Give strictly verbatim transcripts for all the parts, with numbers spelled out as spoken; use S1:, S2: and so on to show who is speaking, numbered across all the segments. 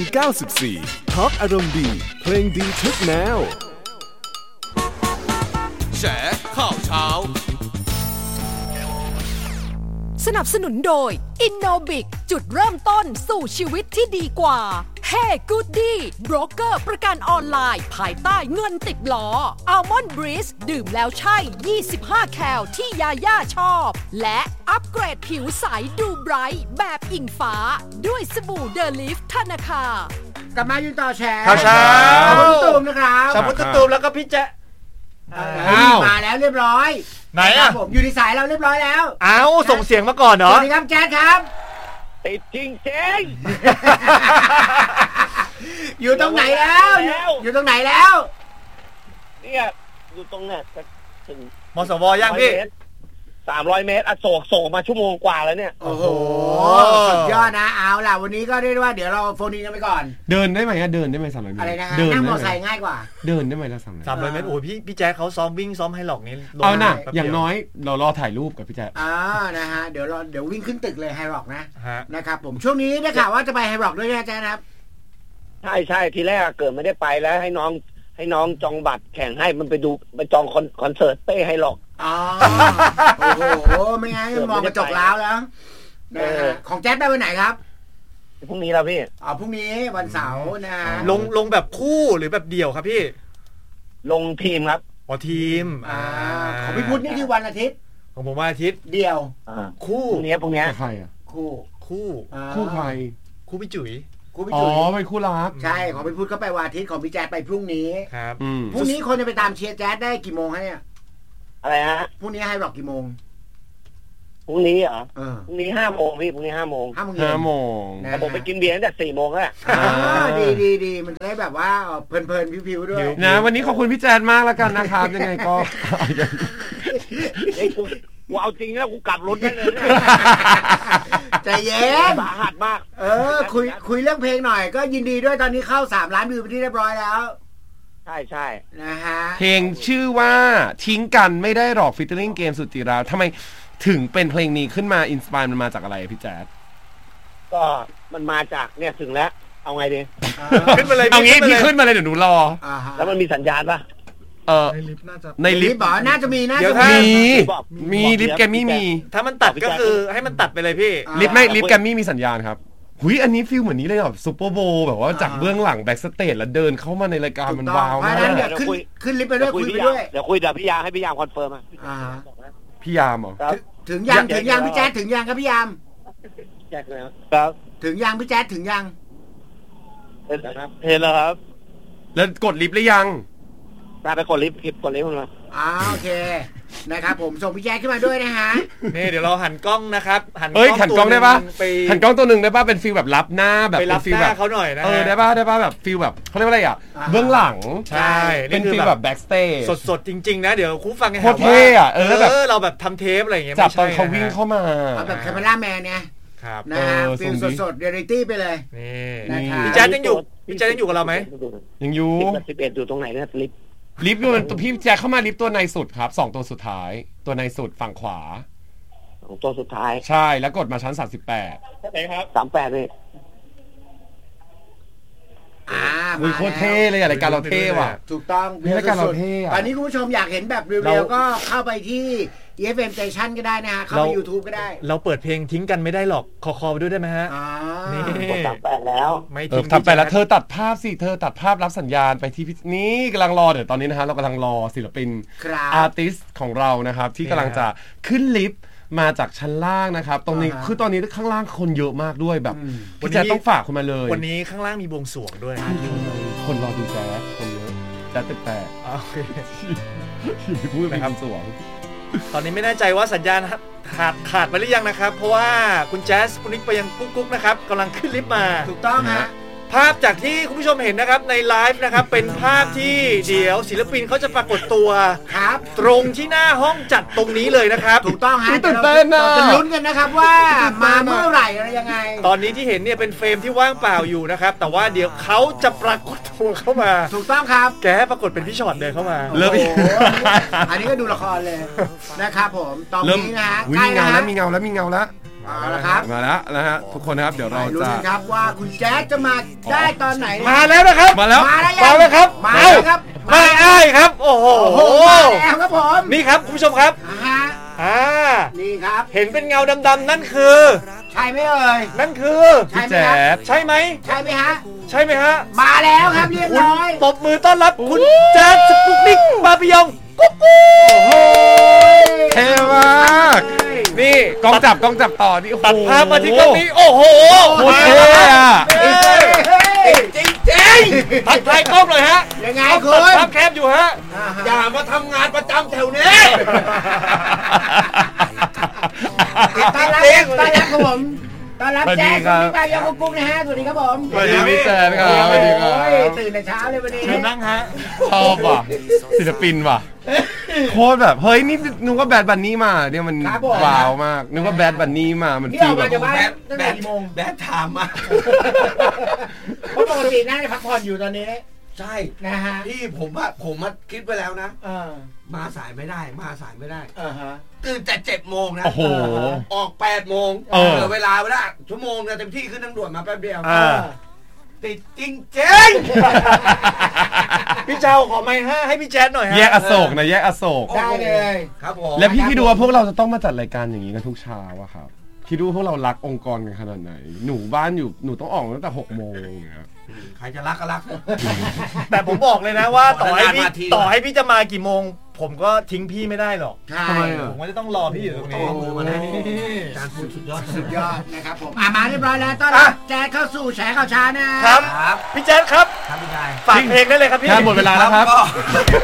S1: เก้าสิบสี่ Talk อารมณ์ดีเพลงดีทุกแนว
S2: แฉข่าวเช้า
S3: สนับสนุนโดย Innobic จุดเริ่มต้นสู่ชีวิตที่ดีกว่า Hey Goody โบรกเกอร์ประกันออนไลน์ภายใต้เงินติดล้อ Almond Breeze ดื่มแล้วใช่ยี่สิบห้าแคลที่ยาย่าชอบและอัปเกรดผิวใสดูไบรท์แบบอิงฟ้าด้วยสบู่เดลิฟธนาคาร
S4: กลับมาอยู่ต่อแชร์
S5: ข่าวเช้า
S4: ชาพุทธตูมนะครับ
S5: ชาพุทธตูมแล้วก็พี่แจ๊
S4: มาแล้วเรียบร้อย
S5: ไหนอ่ะ
S4: ผมอยู่ในสายเราเรียบร้อยแล้ว
S5: อ้าวส่งเสียงมาก่อนเนาะ
S4: สวัสดีครับแจ๊ดครับ
S6: ติดจริงเจ๊ง
S4: อยู่ตรงไหนแล้วอยู่ตรงไหนแล้ว
S6: เนี่ยอยู่ตรงเนี่ยถึง
S5: มสวย่างพี่
S6: สามร้อยเมตรอโศกส่งมาชั่วโมงกว่าแล้วเนี่ย
S4: โอ้โหสุดยอดนะเอาล่ะวันนี้ก็เรียกว่าเดี๋ยวเราโฟนอินกันไปก่อน
S7: เดินได้ไหมเดินได้ไหมสามร้อยเมตร
S4: อะไรนะนั่งมอเตอร์ไซค์ง่ายกว่า
S7: เดินได้ไหมละสามร้อย
S5: สามร้อยเมตรโอ้ยพี่พี่แจ๊คเขาซ้อมวิ่งซ้อมไฮล็อกนี้
S7: เอาหน่ะอย่างน้อยเรารอถ่ายรูปกับพี่แจ๊ค
S4: อ่านะฮะเดี๋ยวเราเดี๋ยววิ่งขึ้นตึกเลยไฮล็อกนะนะครับผมช่วงนี้ได้ข่าวว่าจะไปไฮล็อกด้วยนะแจ๊คครับ
S6: ใช่ใช่ทีแรกเกิดไม่ได้ไปแล้วให้น้องให้น้องจองบัตรแข่งให้มันไปดูไปจองคอนเสิร์ตเต้ไฮล็อก
S4: อ๋อโอ้โหไม่งั้นมองกระจกล้าวแล้วนะฮะของแจ๊ดไปวันไหนครับ
S6: พรุ่งนี้แล้วพี่
S4: อ๋อพรุ่งนี้วันเสาร์นะ
S5: ลงลงแบบคู่หรือแบบเดี่ยวครับพี่
S6: ลงทีมครับ
S5: อ๋อทีม
S4: อ่าของพี่พุทธนี่คือวันอาทิตย์
S5: ของผมวันอาทิตย์
S4: เดี่ยว
S5: คู่
S6: พรุ่งนี้พรุ่งนี้
S7: ใครอ่ะ
S4: คู่
S5: คู่
S7: คู่ใคร
S5: คู่พี่จุ๋ย
S4: คู่พี่จุ๋ย
S7: อ๋อเป็นคู่รัก
S4: ใช่ของพี่พุทธก็ไปวันอาทิตย์ของพี่แจ๊ดไปพรุ่งนี้
S5: ครับ
S4: พรุ่งนี้คนจะไปตามเชียร์แจ๊ดได้กี่โมงฮะเนี่ย
S6: อะไรฮะ
S4: พรุ่งนี้ไฮร็อกกี่โมง
S6: พรุ่งนี้เหรอพรุ่งนี้ห้าโมงพี่พรุ่งนี้ห้าโมง
S4: ห้าโมง
S7: ห้าโมง
S6: แต่ผมไปกินเบียร์ตั้งแต่สี่โมงแล้ว
S4: ดีดีดีมันจะได้แบบว่าเพลินเพลินผิวๆด้วย
S7: นะวันนี้ขอบคุณพี่แจ๊ดมากแล้วกันนะครับยังไงก็
S6: กูเอาจริงแล้วกูกลับรถได้เลย
S4: ใจเย็น
S6: สาหัสมาก
S4: เออคุยคุยเรื่องเพลงหน่อยก็ยินดีด้วยตอนนี้เข้าสามล้านวิวไปที่เรียบร้อยแล้ว
S6: ใช่ใช่
S4: นะฮะ
S7: เพลงชื่อว่าทิ้งกันไม่ได้หรอกฟีเจอริ่งเกมสุดจิราทำไมถึงเป็นเพลงนี้ขึ้นมาอินสปายมันมาจากอะไรพี่แจ๊ด
S6: ก็มันมาจากเนี่ยถึงแล้วเอาไงดี
S5: ขึ้นมาเลย
S7: เอางี้พี่ขึ้นมาเลยเดี๋ยวหนูรอ
S6: แล้วมันมีสัญญาณป่ะ
S7: เออในลิฟต์น่าจะในลิฟต์
S4: บอกน่าจะมีน่าจะ
S7: มีมีลิฟต์แกมมี่มี
S5: ถ้ามันตัดก็คือให้มันตัดไปเลยพี่
S7: ลิฟต์ไม่ลิฟต์แกมมี่มีสัญญาณครับหุยอันนี้ฟีลเหมือนนี้เลยแบบซุปเปอร์โบว์แบบว่าจากเบื้องหลังแบ็กสเตจแล้วเดินเข้ามาในรายการมันว้าว
S4: มากเดี๋ยวขึ้นขึ้นลิฟต์ไปด้วยคุยไปด้วย
S6: เดี๋ยวคุยเดี๋ยวพี่ยามให้พี่ยามคอนเฟิร์มอ่ะ
S7: พี่ยามเหรอ
S4: ถึงยังถึงยังพี่แจ๊ดถึงยังครับพี่ยาม
S6: แจ๊ดแล้วครับ
S4: ถึงยังพี่แจ๊ดถึงยัง
S6: เห็นแล้วครับเห็นแล้วครับ
S7: แล้วกดลิฟต์หรือยัง
S6: ไปกดลิฟต์กดลิฟต์มา
S4: อ่าโอเคนะครับผมส่งพี่แจ๊คขึ้นมาด้วยนะฮะ
S5: นี่เดี๋ยวเราหันกล้องนะครับ
S7: หันกล้องหันกล้องได้ป่ะหันกล้องตัวหนึ่งได้ป่ะเป็นฟีลแบบรับหน้าแบบ
S5: ไปรับหน้าเขาหน่อยนะ
S7: เออได้ป่ะได้ป่ะแบบฟีลแบบเขาเรียกว่าอะไรอ่ะเบื้องหลัง
S5: ใช่
S7: เป็นฟีลแบบแบ็กสเตจ
S5: สดๆจริงๆนะเดี๋ยวคู่ฟังกัน
S7: โคตรเท่อะเออแบบ
S5: เราแบบทำเทปอะไรอย่างเงี้ย
S7: จับตอนเขาวิ่งเข้ามา
S4: แบบแคมเมราแมนเนี่ยนะฮะฟีลสดๆเรียลิตี้ไปเลย
S5: นี่พี่แจ๊ดยังอยู่พี่แจ๊ดยังอยู่กับเราไหม
S7: ยังอยู่
S6: สิบเอ็ดอยู่ตรงไหนเนี่ยลิฟต์
S7: ลิฟต์อยู่ตัวพี่แจ๊คเข้ามาลิฟต์ตัวในสุดครับสองตัวสุดท้ายตัวในสุดฝั่งขวา
S6: สองตัวสุดท้าย
S7: ใช่แล้วกดมาชั้นสามสิบแปด
S6: ไหนครับสามสิบแปดเลย
S4: อ่า
S7: อุ้ยโคตรเท่เลยรายการเราเท่ว่ะ
S4: ถูกต้อง
S7: รายการเราเท่
S4: ตอนนี้คุณผู้ชมอยากเห็นแบบเร็วๆก็เข้าไปที่ อี เอฟ เอ็ม Station ก็ได้นะฮะเข้าไป YouTube ก็ได้
S5: เราเปิดเพลงทิ้งกันไม่ได้หรอกคอคอไปด้วยได้ไหมฮะ
S6: นี่กดสามสิบแปดแล้ว
S7: ไม่ทิ้งทำไปแล้วเธอตัดภาพสิเธอตัดภาพรับสัญญาณไปที่นี่กำลังรอเดี๋ยวตอนนี้นะฮะเรากำลังรอศิลปินอาร์ติสต์ของเรานะครับที่กำลังจะขึ้นลิฟต์มาจากชั้นล่างนะครับตรงนี้คือตอนนี้ข้างล่างคนเยอะมากด้วยแบบพี่แจ๊ดต้องฝากคุณมาเลย
S5: วันนี้ข้างล่างมีบวงสรวงด้วย
S7: คนรอดูแจ๊ดคนเยอะแจ๊ดแปลก
S5: ๆโอเค
S7: พูดนะครับสวง
S5: ตอนนี้ไม่แน่ใจว่าสัญญาณขาดขาดไปหรือยังนะครับเพราะว่าคุณแจ๊สคุณนิกไปยังกุ๊กกุ๊กนะครับกำลังขึ้นลิฟต์มา
S4: ถูกต้องฮะ
S5: ภาพจากที่คุณผู้ชมเห็นนะครับในไลฟ์นะครับเป็นภาพที่เดี๋ยวศิลปินเขาจะปรากฏตัว
S4: ครับ
S5: ตรงที่หน้าห้องจัดตรงนี้เลยนะครับ
S4: ถูกต้องฮะ
S7: ตื่นเต้นนะ
S4: จะลุ้นกันนะครับว่ามาเมื่อไหร่อะไรยังไง
S5: ตอนนี้ที่เห็นเนี่ยเป็นเฟรมที่ว่างเปล่าอยู่นะครับแต่ว่าเดี๋ยวเขาจะปรากฏตัวเข้ามา
S4: ถูกต้องครับ
S5: แกปรากฏเป็นพี่ช็อตเดินเข้ามา
S4: เริ่มอันนี้ก็ดูละครเลยนะครับผมตอนนี้นะ
S7: ใกล้แล้วมีเงาแล้วมีเงาแล้ว
S4: เอาละครับ
S7: มาแล้วนะฮะทุกคนนะครับเดี๋ยวเรา
S4: ลุ้น
S7: จะ
S4: กันครับว่าคุณแจ๊สจะมาได้ตอนไหน
S5: มาแล้วนะครับ
S7: มาแล้ว
S4: มาแล้ว
S5: มาแล้วครับ
S4: มาแล้วครับ
S5: ไม่อ้ายครับ โอ้โห
S4: โอ้โหมาแล้วครับผม
S5: นี่ครับคุณผู้ชมครับ
S4: อ่าฮะ
S5: อ่า
S4: นี่ครับ
S5: เห็นเป็นเงาดำๆนั่นคือ
S4: ใช่ไหมเอ่ย
S5: นั่นคือ
S4: ใช่
S7: พี่
S4: ไหม
S7: แจ๊
S4: ครับ
S7: ด
S5: ใช่ไหม
S4: ใช่ไหมฮะ
S5: ใช่ไหมฮะ
S4: มาแล้วครับเรียบ
S5: คุณ
S4: ร้อย
S5: ตบมือต้อนรับคุณแจ๊สสปุกนิกบาปิยองกุ๊กกุ๊ก
S7: เท่มาก
S5: นี่
S7: กล้องจับกล้องจับต่อนี่โอ้โห
S5: ตัดภาพมาที่กล้องนี้โอ้โห
S7: โคตรเท่อะ
S5: เฮ้ย
S4: จริงจริง
S5: ทักทายกล้องหน่อยฮะ
S4: ยังไง
S5: กล้
S4: คุ
S5: อง
S4: ณ
S5: ตัดภาพแคบอยู่ฮะ
S2: อย่ามาทำงานประจำแถวนี้
S4: ต้อนรับต้อนรับครับผมต้อนรับแจ๊สคุณพี่ปายองกุ๊กนะฮะสวัสดีครับผม
S7: สวัสดีพี่แจ๊ดครับสวัสดีครับ
S4: โอ้ยตื่นแต่เช้าเลยวันนี้
S5: เชิญนั่งฮะ
S7: ชอบว่ะศิลปินว่ะโคตรแบบเฮ้ยนี่นึกว่าแบดบันนี่มาเนี่ยมันว้าวมากนึกว่าแบดบันนี่มามัน
S4: นี่
S7: ฟี
S4: อ
S7: ล
S4: อก
S7: แบ
S4: มา
S7: บ
S4: จากบ้านตั้งแต่กี่โมง
S2: แบดถามมา
S4: เพราะปกติน่าจะพักผ่อนอยู่ตอนนี้
S2: ใช่
S4: นะฮะ
S2: พี่ผมว่าผมมาคิดไปแล้วนะ
S4: เออ
S2: มาสายไม่ได้ มาสายไม่ได้
S4: เออฮะ
S2: ตื่นแต่เจ็ดโมงนะ
S7: โอ้โห
S2: ออกแปดโมง
S7: เออ
S2: เหลือเวลาเวลาชั่วโมงเนี่ยเต็มที่ขึ้นทางด่วนมาแป๊บเดียว
S5: อ่า
S2: ติดจริงเจ๊ง
S5: พี่เจ้าขอไม้ห้าให้พี่แจ๊ดหน่อยฮะ
S7: แยกอโศกนะแยกอโศก
S4: ได้เลย
S2: ครับผม
S7: แล้วพี่คิดดูว่าพวกเราจะต้องมาจัดรายการอย่างนี้กันทุกเช้าอะครับคิดดูว่าพวกเรารักองค์กรกันขนาดไหนหนูบ้านอยู่หนูต้องออกตั้งแต่หกโมงอย่างเงี้ย
S2: ใครจะรักก็รัก
S5: แต่ผมบอกเลยนะว่าต่อให้พี่
S2: นานๆมาที
S5: ต่อให้พี่จะมากี่โมง ผมก็ทิ้งพี่ไม่ได้หรอก
S4: ใช่
S7: ทำไมอะ
S5: ผมก็จะต้องรอพี่อยู่ตรง
S2: ต้อง
S5: นี้
S2: เอามือมานะอาจารย์พูดสุดยอด
S4: สุดยอดนะครับผมอ่ะมาเรียบร้อยแล้วต้อนรับแจ๊สเข้าสู่แฉข่าวช้านะครับ
S2: ครับ
S5: พี่แจ๊ดครับ
S2: ครับพี่ชาย
S5: ฝากเพลงได้เลยครับพี่
S7: ครับหมดเวลาแล้วครับ
S2: ก็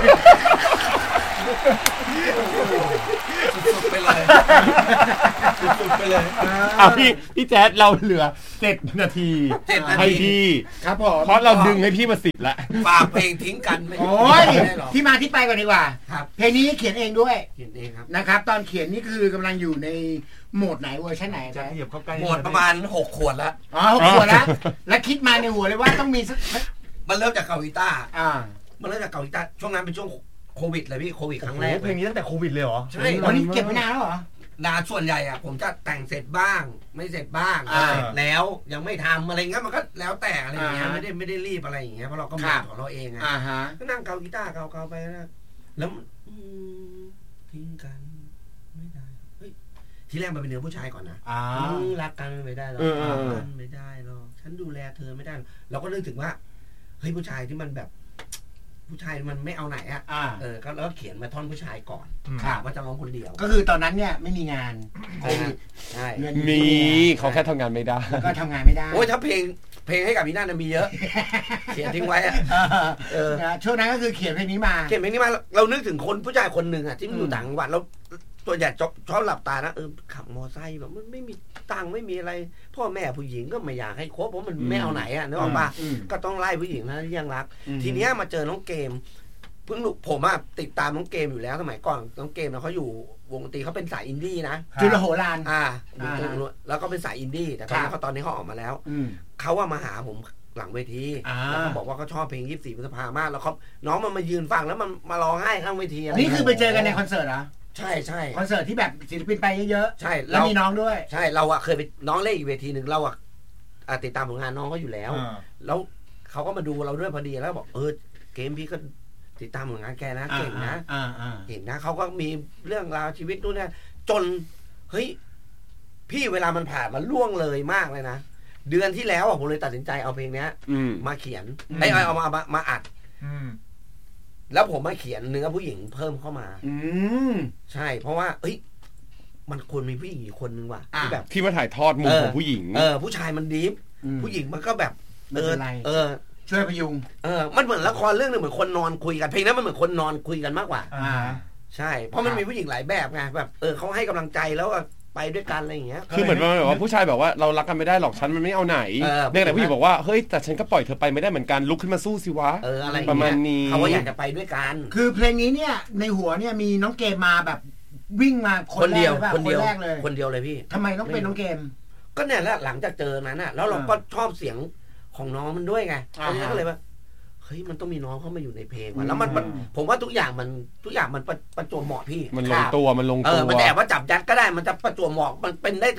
S2: สุดๆไปเลยสุดๆไปเลย
S7: อ่ะพี่พี่แจ๊ดเราเหลือเจ็ดนาที
S2: เจ็ดนาที
S7: ให้พี่
S4: ครับผม
S7: เพราะเราดึงให้พี่มาสิบละ
S2: ฝากเพลงทิ้งกันไม่
S4: โอ้ย
S2: ไม่ได้หรอก
S4: ที่มาที่ไปก่อนดีกว่า
S2: ครับ
S4: เพลงนี้เขียนเองด้วย
S2: เขียนเองครับ
S4: นะครับตอนเขียนนี่คือกำลังอยู่ในโหมดไหนเวอร์ชันไหน
S5: จะ
S4: จ๊ะ
S5: เหยียบเข้าใกล้
S2: หมดประมาณหกขวดแล้ว
S4: อ๋อหกขวดแล้วแล้วคิดมาในหัวเลยว่าต้องมีสัก
S2: มันเริ่มจากเกาหลีใต้
S4: อ่า
S2: มันเริ่มจากเกาหลีใต้ช่วงนั้นเป็นช่วงโควิดเลยพี่โควิดครั้ง
S5: โอ้
S2: แร
S5: โห
S2: ก
S5: เพลงนี้ตั้งแต่โควิดเลยเหรอ
S2: ใช่
S4: วันนี้เก็บไว้นานแล้วเหรอ
S2: นานส่วนใหญ่อะผมจะแต่งเสร็จบ้าง ไม่เสร็จบ้าง
S4: อ่า
S2: เสร็จแล้วยังไม่ทำอะไรเงี้ยมันก็แล้วแต่อะไรอย่างเงี้ย
S4: อ่า
S2: ไม่ได้ไม่ได้รีบอะไรอย่างเงี้ยเพราะเราก็
S4: ครั
S2: มา
S4: บ
S2: ของเราเองไง
S4: อ่าฮะ
S2: ก็นั่งเกากีตาร์เกาเกาไปนะแล้วมันอืมทิ้งกันไม่ได้เฮ้ยทีแรกมันเป็นเนื้อผู้ชายก่อนนะ
S4: อ่า
S2: อืมรักกันไม่ได้หรอก
S7: เออเออ
S2: รักกันไม่ได้หรอกฉันดูแลเธอไม่ได้หรอกเราก็นึกถึงว่าเฮ้ยผู้ชายที่มันแบบ ผู้ชายมันไม่เอาไหนอ่ะ
S4: อ่า
S2: เออก็แล้วก็เขียนมาท่อนผู้ชายก่อน
S4: ครับ
S2: ว่าจะร้องคนเดียว
S4: ก็คือตอนนั้นเนี่ยไม่มีงานโควิด
S2: ใช่
S4: เงิน
S7: มีเขาแค่ทำงานไม่ได้
S4: แล้วก็ทำงานไม่ได้
S2: โอ้ยถ้าเพลงเพลงให้กับพี่นั่นนะมีเยอะ เขียนทิ้งไว้อะ
S4: เออ
S2: เออ
S4: นะช่วงนั้นก็คือเขียนเพลงนี้มา
S2: เขียนเพลงนี้มาเราเรานึกถึงคนผู้ชายคนหนึ่งอ่ะที่มันอยู่
S4: อืม
S2: ต่างจังหวัดแล้วตัวใหญ่ชอบชอบหลับตานะเออขับมอไซค์แบบมันไม่มีตังค์ไม่มีอะไร พ่อแม่ผู้หญิงก็ไม่อยากให้คบเพราะมันไม่เอาไหนอ่ะนึกออกปะ
S4: อืม
S2: ก็ต้องไล่ผู้หญิงนะที่ยังรัก
S4: อืม
S2: ทีเนี้ยมาเจอน้องเกมเพิ่งรู้ผมอะติดตามน้องเกมอยู่แล้วสมัยก่อนน้องเกมเนี่ยเขาอยู่วงดนตรีเขาเป็นสายอินดี้นะ
S4: จุลโหฬาร
S2: อ่า
S4: อ่า
S2: แล้วก็เป็นสายอินดี้แต่ตอนนี้
S4: ครับ
S2: เขาตอนนี้เขาออกมาแล้ว
S4: อืม
S2: เขาว่ามาหาผมหลังเวที
S4: อ่า
S2: แล้วเขาบอกว่าเขาชอบเพลงยี่สิบสี่พฤษภามากแล้วเขาน้องมันมายืนฟังแล้วมันมาร้องไห้ข้างเวทีะ
S4: นี่คือไปเจอกันในคอนเสิร์ตเหรอ
S2: ใช่ใช่
S4: คอนเสิร์ตที่แบบศิลปินไปเยอะ
S2: ใช่
S4: ๆแล้วมีน้องด้วย
S2: ใช่เราอะเคยไปน้องเล่นอีกเวทีหนึ่งเราอะอ่ะติดตามผลงานน้องเขาอยู่แล้ว
S5: อ่า
S2: แล้วเขาก็มาดูเราด้วยพอดีแล้วบอกเออเกมพี่ก็ติดตามผลงานแกนะเก่งนะ
S4: อ่าอ่า
S2: เห็นนะเขาก็มีเรื่องราวชีวิตนู่นนี่จนเฮ้ยพี่เวลามันผ่านมันล่วงเลยมากเลยนะเดือนที่แล้วอะผมเลยตัดสินใจเอาเพลงเนี้ย
S7: อืม
S2: มาเขียนไอ้ยเอามาเอามามาอัด
S5: อืม
S2: แล้วผมมาเขียนเนื้อผู้หญิงเพิ่มเข้ามา
S4: อืม
S2: ใช่ เพราะว่าเอ้ยมันควรมีผู้หญิงอีกคนนึงว่ะ
S4: อ่ะ
S2: ที่แบบ
S7: ที่มาถ่ายทอดมุม
S2: เออ
S7: ของผู้หญิง
S2: เออผู้ชายมันดีฟ
S4: อืม
S2: ผู้หญิงมันก็แบบ
S4: ไม่
S2: เออ
S4: เป็นไร
S2: เออ
S4: ช่วยพยุง
S2: เออมันเหมือนละครเรื่องหนึงเหมือนคนนอนคุยกันเพลงนั้นมันเหมือนคนนอนคุยกันมากกว่า
S4: อ่า
S2: ใช่เพราะมัน
S4: ครับ
S2: มีผู้หญิงหลายแบบไงแบบเออเขาให้กำลังใจแล้วก็ไปด้วยกันอะไรอย่างเงี้ย
S7: คือเหมือนว่าแบบว่าผู้ชายแบบว่าเรารักกันไม่ได้หรอกฉันมันไม่เอาไหน
S2: เออ
S7: เนี่ยแต่ผู้หญิงบอกว่าเฮ้ยแต่ฉันก็ปล่อยเธอไปไม่ได้เหมือนกันลุกขึ้นมาสู้สิวะ
S2: เอออะไรอย่ง
S7: ประ
S2: เงี้ย
S7: มาณนี้
S2: เขาก็อยากจะไปด้วยกัน
S4: คือเพลงนี้เนี่ยในหัวเนี่ยมีน้องเกมมาแบบวิ่งมาค
S2: คน น
S4: แร
S2: เดี
S4: ก
S2: ยว
S4: เลยป่ะ
S2: คนเดียว
S4: แรกเลย
S2: คนเดียวเลยพี่
S4: ทำไมต้องเป็นน้องเกม
S2: ก็เนี่ยแหละหลังจากเจอนั้นน่ะ แล้วเรา
S4: อ่า
S2: ก็ชอบเสียงของน้องมันด้วยไง
S4: อ่า
S2: เพราะฉะนั้นก็เลยว่าเฮ้ยมันต้องมีน้องเข้ามาอยู่ในเพลงว่ะแล้วมันมันผมว่าทุกอย่างมันทุกอย่างมันประประจวบเหมาะพี่
S7: มันลงตัวมันลง
S2: เอ
S7: ตั
S2: อ
S7: ว
S2: มันแต่ว่าจับยัดก็ได้มันจะประจวบเหมาะมันเป็นได้ทุกอย่าง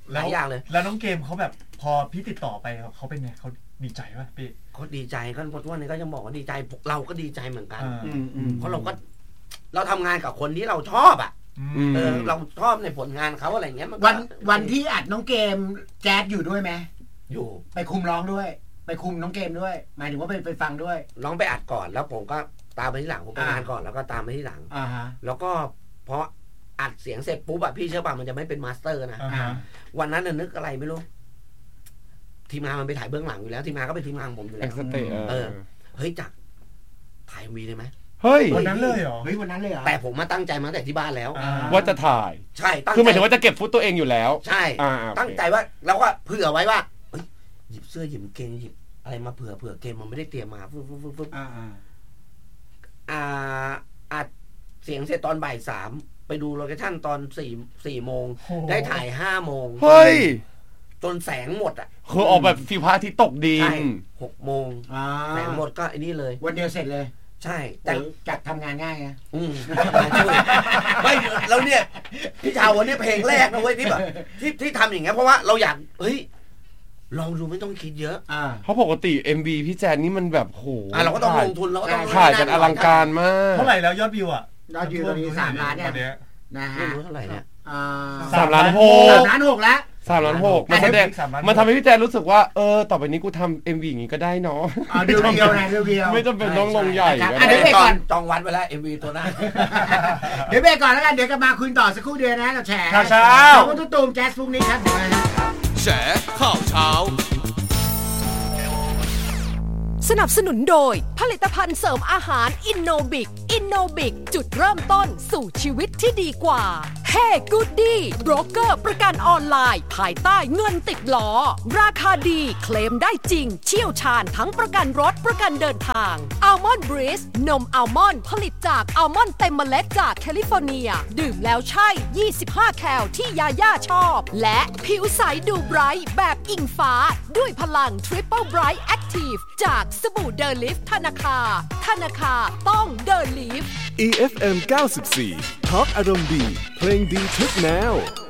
S2: หลายอย่างเลย
S5: แล้วน้องเกมเขาแบบพอพี่ติดต่อไปเขาเป็นไงเขาดีใจป่ะพี่
S2: เขาดีใจก็พอทุกวันนี้ก็ยังบอกว่าดีใจเราก็ดีใจเหมือนกันเพราะเราก็เราทำงานกับคนที่เราชอบอ่ะเออเราชอบในผลงานเขาอะไรเงี้ย
S4: วันวันที่อัดน้องเกมแจ๊ดอยู่ด้วยไหม
S2: อยู่
S4: ไปคุมร้องด้วยไปคุมน้องเกมด้วยหมายถึงว่าไปไปฟังด้วย
S2: ร้องไปอัดก่อนแล้วผมก็ตามไปที่หลังผมไปงานก่อนแล้วก็ตามไปที่หลัง
S4: อ่าฮะ
S2: แล้วก็พออัดเสียงเสร็จปุ๊บอะพี่เชื่อป่ะมันจะไม่เป็นมาสเตอร์นะวันนั้นนึกอะไรไม่รู้ทีมงานมันไปถ่ายเบื้องหลังอยู่แล้วทีมงานก็เป็นทีมงานผมอยู่แล้วเออเฮ้ยจักถ่ายวีได้ไหม
S7: เฮ้ย
S5: วันนั้นเลยเหรอ
S4: เฮ้ยวันนั้นเลยเหรอ
S2: แต่ผมมาตั้งใจมาตั้งแต่ที่บ้านแล้ว
S7: ว่าจะถ่าย
S2: ใช่
S7: คือหมายถึงว่าจะเก็บฟุตตัวเองอยู่แล้ว
S2: ใช่ตั้งใจว่าแล้วก็เผื่อไว้ว่าหยิบเสื้อหยิบเกงหยิบอะไรมาเผื่อเผื่อเกมมันไม่ได้เตรียมมาฟึ๊บฟึ๊บฟึ๊บฟึ๊บอ่าอ่าอัดเสียงเสร็จตอนบ่ายสามไปดูโลเคชั่นตอนสี่สี่โมงได้ถ่ายห้าโมง
S7: เฮ้ย
S2: จนแสงหมดอ่ะ
S7: คือออกแบบฟิวพระอาทิตย์ตกดิน
S2: หกโมงแสงหมดก็ไอ้นี่เลย
S4: วันเดียวเสร็จเลย
S2: ใช่แต่
S4: จัดทำงานง่ายนะ
S2: อืมไม่แล้วเนี่ยพี่ชาววันนี้เพลงแรกนะเว้ยที่แบบที่ที่ทำอย่างเงี้ยเพราะว่าเราอยากเฮ้ยลองดูไม่ต้องคิดเยอะ
S7: เพราะปกติ เอ็ม วี พี่แจนนี่มันแบบโห
S2: เราก็ต้องลงทุนเราก็ต้อง
S7: ถ่ายกันอลังการมาก
S5: เท่าไหร่แล้วยอดวิวอ่ะ
S4: ยอดวิวตอนนี้สามล้านเนี่ยนะฮะ
S2: ไม่รู้เท่าไหร่เนี่ย
S7: สามล้านหก
S4: สามล้านหกแล้ว
S7: สามล้านหกมันแสดงมันทำให้พี่แจนรู้สึกว่าเออต่อไปนี้กูทำ เอ็ม วี อย่างงี้ก็ได้เนาะ
S4: เดียวเดียวนะเดียวเดียว
S7: ไม่จำเป็นต้องลงใหญ่
S4: เดี๋ยวเบรกก่อน
S2: จองวัดไว้แล้ว เอ็ม วี ตัวนั้น
S4: เดี๋ยวเบรกก่อนแล้วกันเดี๋ยวกลับมาคุยต่อสักครู่เดียวนะกับแฉ
S5: ข่าวเช้า
S4: ของตุ้มตูมแจ๊สพรุ่งนี้ครับเดี๋ยวนะ
S1: แฉข่าวเช้า
S3: สนับสนุนโดยผลิตภัณฑ์เสริมอาหารอินโนบิกอินโนบิกจุดเริ่มต้นสู่ชีวิตที่ดีกว่าเฮ้กูดดี้โบรกเกอร์ประกันออนไลน์ภายใต้เงินติดล้อราคาดีเคลมได้จริงเชี่ยวชาญทั้งประกันรถประกันเดินทางอัลมอนด์บริสนมอัลมอนด์ผลิตจากอัลมอนด์เต็มเมล็ดจากแคลิฟอร์เนียดื่มแล้วใช่ยี่สิบห้าแคลที่ยาย่าชอบและผิวใสดูไบรท์แบบอิงฟ้าด้วยพลัง Triple Bright Active จากสบู่เดอลิฟธนาคาธนาคาต้องเดอลิฟ
S1: อี เอฟ เอ็ม เก้าสิบสี่ Talk อารมณ์ดีเพลงดีทุกแนว